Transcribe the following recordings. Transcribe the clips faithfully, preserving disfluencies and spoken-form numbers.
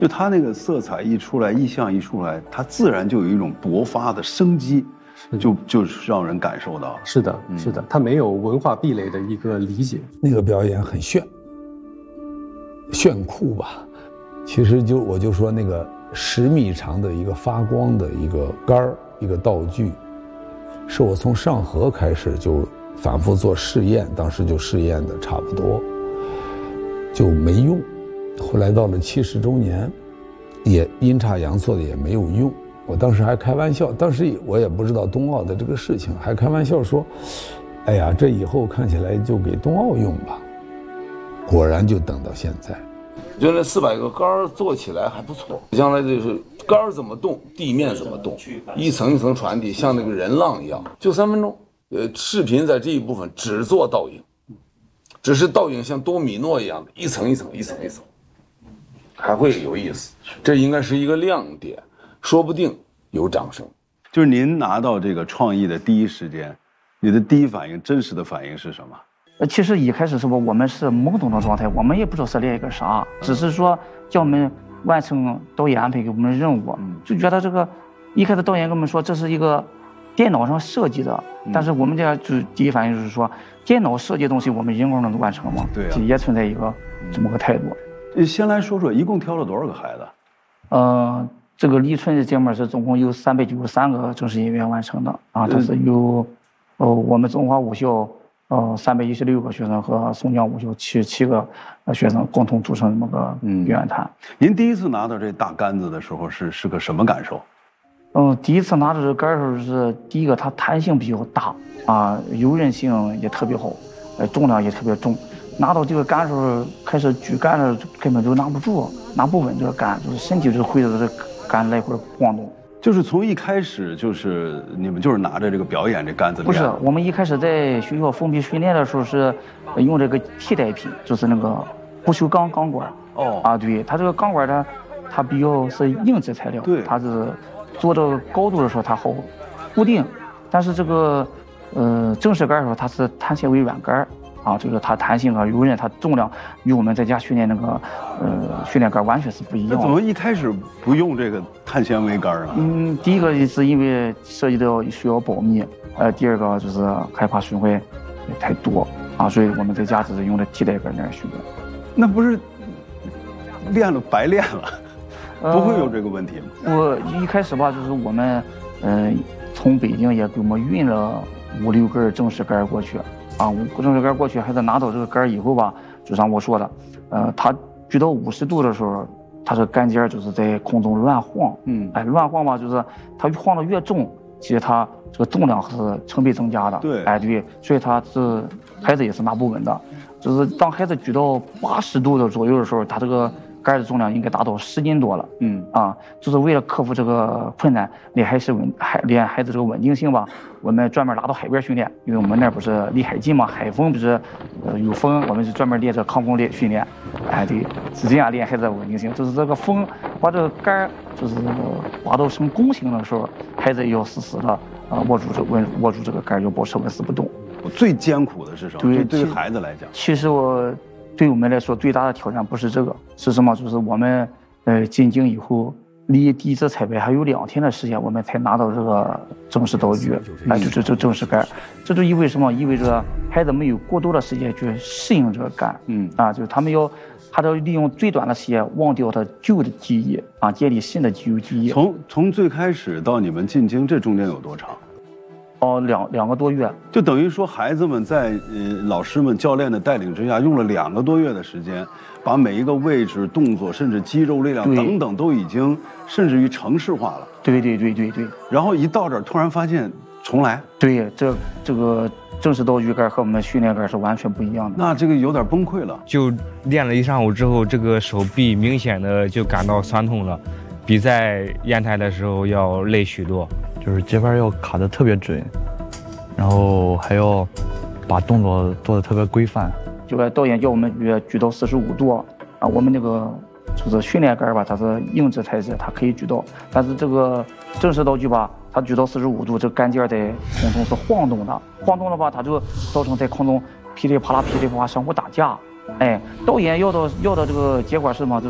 就他那个色彩一出来，意象一出来，他自然就有一种勃发的生机，就就是让人感受到。 是的，嗯、是的，他没有文化壁垒的一个理解。 那个表演很炫，炫酷吧。其实就我就说那个十米长的一个发光的一个杆儿，一个道具，是我从上河开始就反复做试验，当时就试验的差不多，就没用。后来到了七十周年，也阴差阳错的也没有用。我当时还开玩笑，当时我也不知道冬奥的这个事情，还开玩笑说：“哎呀，这以后看起来就给冬奥用吧。”果然就等到现在。 就那四百个杆儿做起来还不错，将来就是杆儿怎么动，地面怎么动，一层一层传递，像那个人浪一样，就三分钟。呃，视频在这一部分只做倒影，只是倒影像多米诺一样的一层一层一层一层。还会有意思，这应该是一个亮点，说不定有掌声。 就是您拿到这个创意的第一时间，你的第一反应、真实的反应是什么？ 呃，其实一开始是不我们是懵懂的状态，我们也不知道是练一个啥，只是说叫我们完成导演安排给我们任务，就觉得这个一开始导演跟我们说这是一个电脑上设计的，但是我们家就第一反应就是说，电脑设计的东西我们人工能完成吗？ 对啊， 也存在一个这么个态度。 先来说说，一共挑了多少个孩子？ 呃，这个立春的节目是总共有三百九十三个正式演员完成的啊，它是由呃我们中华武校呃三百一十六个学生和松江武校七十七个学生共同组成这么个表演团。 嗯、您第一次拿到这大杆子的时候是是个什么感受？ 嗯，第一次拿到这个杆的时候是第一个，它弹性比较大啊，柔韧性也特别好，呃，重量也特别重。拿到这个杆的时候，开始举杆的根本就拿不住，拿不稳这个杆，就是身体就会着这个杆来回晃动。 就是从一开始就是你们就是拿着这个表演这杆子练。 不是，我们一开始在学校封闭训练的时候是用这个替代品，就是那个不锈钢钢管。 哦。 啊，对，它这个钢管呢，它比较是硬质材料， 对， 它是做到高度的时候它好固定，但是这个呃正式杆的时候它是碳纤维软杆。啊，就是它弹性和柔韧，它重量与我们在家训练那个呃训练杆完全是不一样的。 那怎么一开始不用这个碳纤维杆啊？ 嗯，第一个是因为涉及到需要保密，呃，第二个就是害怕损坏太多啊，所以我们在家只是用的替代杆那样训练。 那不是练了白练了，呃、不会有这个问题吗？ 我一开始吧，就是我们嗯、呃、从北京也给我们运了五六根正式杆过去。啊，我正式杆过去，还是拿到这个杆以后吧，就像我说的，呃，它举到五十度的时候，它这杆尖就是在空中乱晃，嗯，哎，乱晃吧，就是它晃得越重，其实它这个重量是成倍增加的， 对， 哎对，所以它是孩子也是拿不稳的，就是当孩子举到八十度的左右的时候，他这个杆的重量应该达到十斤多了，嗯啊，就是为了克服这个困难，练孩子稳孩练孩子这个稳定性吧。我们专门拉到海边训练，因为我们那儿不是离海近嘛，海风不是呃有风，我们就专门练这抗风练训练，哎对，是这样练孩子的稳定性。就是这个风把这个杆就是刮到成弓形的时候，孩子要死死的啊、呃、握住这稳握住这个杆，要保持纹丝不动。 最艰苦的是什么？对，对于孩子来讲， 其实我对我们来说最大的挑战不是这个，是什么？就是我们呃进京以后。离第一次彩排还有两天的时间，我们才拿到这个正式道具，哎，就是这正式杆，这就意味着什么？意味着孩子没有过多的时间去适应这个杆，嗯，啊，就是他们要，他要利用最短的时间忘掉他旧的记忆，啊，建立新的旧记忆。 从从最开始到你们进京，这中间有多长？ 哦，两两个多月， 就等于说孩子们在呃老师们教练的带领之下，用了两个多月的时间，把每一个位置、动作，甚至肌肉力量等等，都已经甚至于程式化了。 对对对对对。 然后一到这儿，突然发现重来。 对，这这个正式道具杆和我们训练杆是完全不一样的。 那这个有点崩溃了。 就练了一上午之后，这个手臂明显的就感到酸痛了，比在烟台的时候要累许多。 就是节拍要卡得特别准，然后还要把动作做得特别规范。 这个导演叫我们举举到四十五度啊，我们那个就是训练杆吧，它是硬质材质，它可以举到，但是这个正式道具吧，它举到四十五度，这杆尖在空中是晃动的，晃动的话，它就造成在空中噼里啪啦噼里啪啦相互打架。哎，导演要的要的这个结果是什么？就是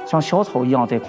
像小草一样在